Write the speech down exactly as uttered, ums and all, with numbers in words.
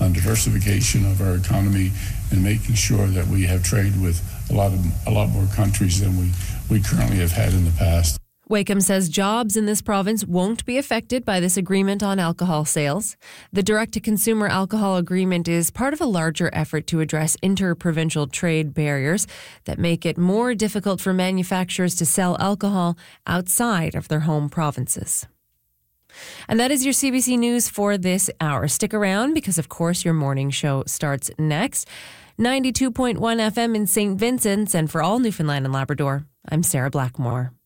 on diversification of our economy and making sure that we have trade with a lot of a lot more countries than we, we currently have had in the past. Wakeham says jobs in this province won't be affected by this agreement on alcohol sales. The direct-to-consumer alcohol agreement is part of a larger effort to address inter-provincial trade barriers that make it more difficult for manufacturers to sell alcohol outside of their home provinces. And that is your C B C News for this hour. Stick around because, of course, your morning show starts next. ninety-two point one F M in Saint Vincent's, and for all Newfoundland and Labrador, I'm Sarah Blackmore.